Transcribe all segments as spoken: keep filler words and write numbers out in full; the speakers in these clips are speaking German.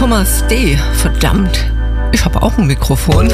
Thomas D. Verdammt, ich habe auch ein Mikrofon.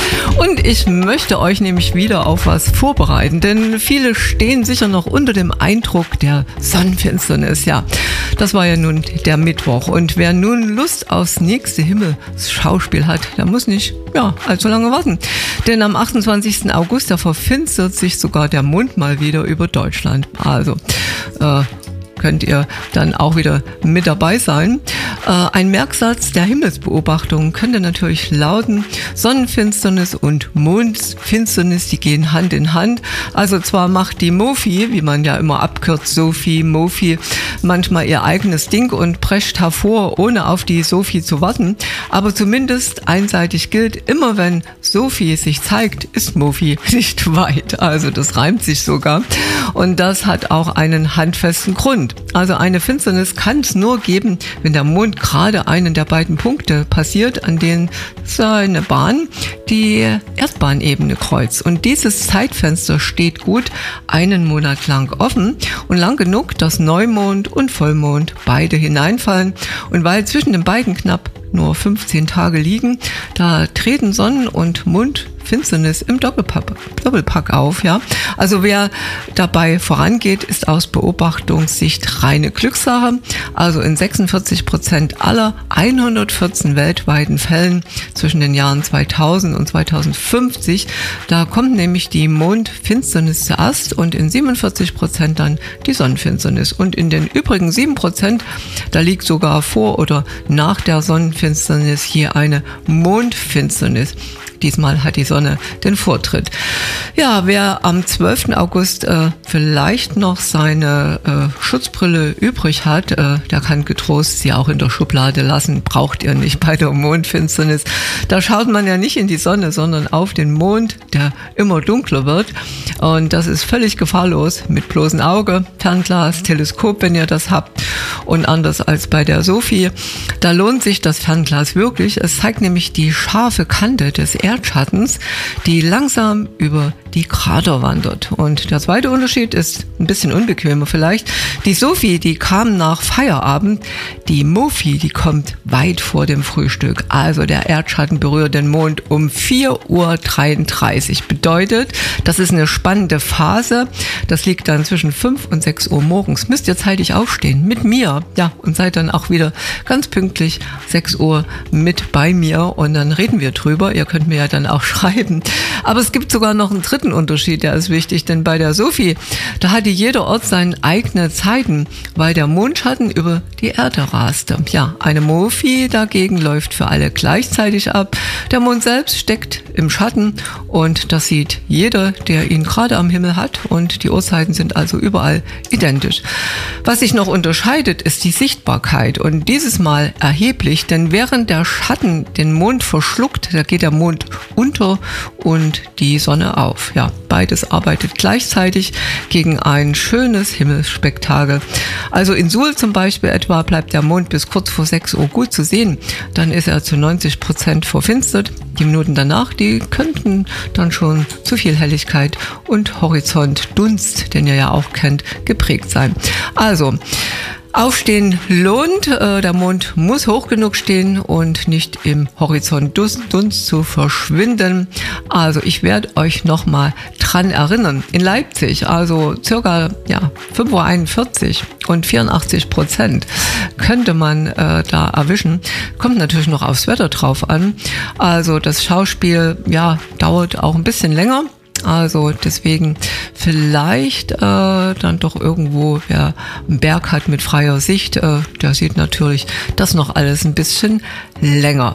Und ich möchte euch nämlich wieder auf was vorbereiten, denn viele stehen sicher noch unter dem Eindruck der Sonnenfinsternis. Ja, das war ja nun der Mittwoch. Und wer nun Lust aufs nächste Himmelsschauspiel hat, der muss nicht ja, allzu lange warten. Denn am achtundzwanzigsten August, da verfinstert sich sogar der Mond mal wieder über Deutschland. Also, äh, könnt ihr dann auch wieder mit dabei sein. Äh, ein Merksatz der Himmelsbeobachtung könnte natürlich lauten: Sonnenfinsternis und Mondfinsternis, die gehen Hand in Hand. Also zwar macht die Mofi, wie man ja immer abkürzt, Sophie, Mofi, manchmal ihr eigenes Ding und prescht hervor, ohne auf die Sophie zu warten. Aber zumindest einseitig gilt, immer wenn Sophie sich zeigt, ist Mofi nicht weit. Also das reimt sich sogar. Und das hat auch einen handfesten Grund. Also eine Finsternis kann es nur geben, wenn der Mond gerade einen der beiden Punkte passiert, an denen seine Bahn die Erdbahnebene kreuzt. Und dieses Zeitfenster steht gut einen Monat lang offen und lang genug, dass Neumond und Vollmond beide hineinfallen. Und weil zwischen den beiden knapp nur fünfzehn Tage liegen, da treten Sonnen- und Mondfinsternis im Doppelpack, Doppelpack auf. Ja? Also wer dabei vorangeht, ist aus Beobachtungssicht reine Glückssache. Also in sechsundvierzig Prozent aller hundertvierzehn weltweiten Fällen zwischen den Jahren zweitausend und zweitausendfünfzig, da kommt nämlich die Mondfinsternis zuerst und in siebenundvierzig Prozent dann die Sonnenfinsternis. Und in den übrigen sieben Prozent, da liegt sogar vor oder nach der Sonnenfinsternis Finsternis hier eine Mondfinsternis. Diesmal hat die Sonne den Vortritt. Ja, wer am zwölften August äh, vielleicht noch seine äh, Schutzbrille übrig hat, äh, der kann getrost sie auch in der Schublade lassen. Braucht ihr nicht bei der Mondfinsternis. Da schaut man ja nicht in die Sonne, sondern auf den Mond, der immer dunkler wird. Und das ist völlig gefahrlos mit bloßem Auge, Fernglas, Teleskop, wenn ihr das habt. Und anders als bei der Sophie, da lohnt sich das Fernglas wirklich. Es zeigt nämlich die scharfe Kante des Erdschattens, die langsam über die Krater wandert. Und der zweite Unterschied ist ein bisschen unbequemer vielleicht. Die Sophie, die kam nach Feierabend. Die Mofi, die kommt weit vor dem Frühstück. Also der Erdschatten berührt den Mond um vier Uhr dreiunddreißig. Bedeutet, das ist eine spannende Phase. Das liegt dann zwischen fünf und sechs Uhr morgens. Müsst ihr zeitig aufstehen mit mir. Ja, und seid dann auch wieder ganz pünktlich sechs Uhr mit bei mir. Und dann reden wir drüber. Ihr könnt mir ja dann auch schreiben. Aber es gibt sogar noch einen dritten Unterschied, der ist wichtig, denn bei der Sophie, da hatte jeder Ort seine eigenen Zeiten, weil der Mondschatten über die Erde raste. Ja, eine Mofi dagegen läuft für alle gleichzeitig ab. Der Mond selbst steckt im Schatten und das sieht jeder, der ihn gerade am Himmel hat, und die Uhrzeiten sind also überall identisch. Was sich noch unterscheidet, ist die Sichtbarkeit, und dieses Mal erheblich, denn während der Schatten den Mond verschluckt, da geht der Mond unter und die Sonne auf. Ja, beides arbeitet gleichzeitig gegen ein schönes Himmelsspektakel. Also in Suhl zum Beispiel etwa bleibt der Mond bis kurz vor sechs Uhr gut zu sehen. Dann ist er zu neunzig Prozent verfinstert. Die Minuten danach, die könnten dann schon zu viel Helligkeit und Horizontdunst, den ihr ja auch kennt, geprägt sein. Also, Aufstehen lohnt, der Mond muss hoch genug stehen und nicht im Horizont Dunst zu verschwinden. Also ich werde euch nochmal dran erinnern. In Leipzig, also circa ja, fünf Uhr einundvierzig und vierundachtzig Prozent könnte man äh, da erwischen. Kommt natürlich noch aufs Wetter drauf an. Also das Schauspiel ja, dauert auch ein bisschen länger. Also deswegen vielleicht äh, dann doch irgendwo, wer einen Berg hat mit freier Sicht, äh, der sieht natürlich das noch alles ein bisschen länger.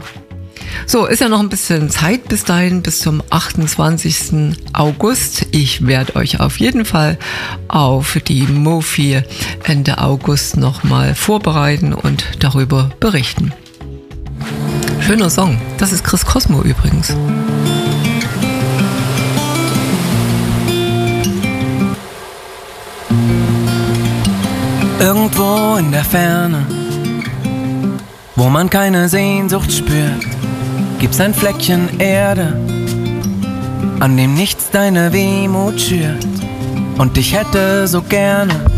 So, ist ja noch ein bisschen Zeit bis dahin, bis zum achtundzwanzigsten August. Ich werde euch auf jeden Fall auf die Mofi Ende August nochmal vorbereiten und darüber berichten. Schöner Song, das ist Chris Cosmo übrigens. Irgendwo in der Ferne, wo man keine Sehnsucht spürt, gibt's ein Fleckchen Erde, an dem nichts deine Wehmut schürt. Und ich hätte so gerne